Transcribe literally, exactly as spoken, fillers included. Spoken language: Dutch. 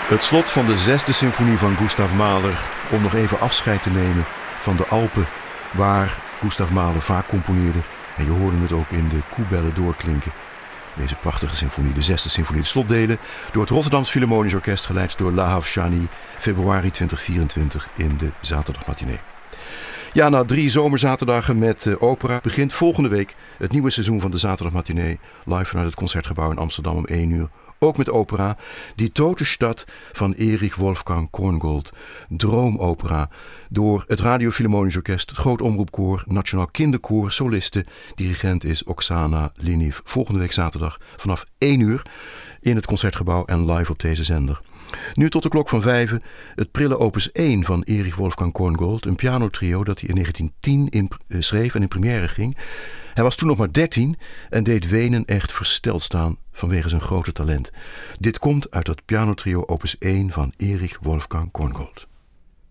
Het slot van de zesde symfonie van Gustav Mahler, om nog even afscheid te nemen van de Alpen, waar Gustav Mahler vaak componeerde. En je hoorde het ook in de koebellen doorklinken. Deze prachtige symfonie, de zesde symfonie, de slotdelen, door het Rotterdams Philharmonisch Orkest, geleid door Lahav Shani, februari twintig vierentwintig in de zaterdagmatinee. Ja, na drie zomerzaterdagen met uh, opera begint volgende week het nieuwe seizoen van de zaterdagmatinee, live vanuit het Concertgebouw in Amsterdam om één uur. Ook met opera, Die Tote Stad van Erich Wolfgang Korngold. Droomopera door het Radio Philharmonisch Orkest, het Groot Omroepkoor, Nationaal Kinderkoor, soliste. Dirigent is Oksana Liniv. Volgende week zaterdag vanaf één uur in het Concertgebouw en live op deze zender. Nu tot de klok van vijven, het prille opus één van Erich Wolfgang Korngold. Een pianotrio dat hij in negentien tien in, uh, schreef en in première ging. Hij was toen nog maar dertien en deed Wenen echt versteld staan vanwege zijn grote talent. Dit komt uit het pianotrio opus één van Erich Wolfgang Korngold.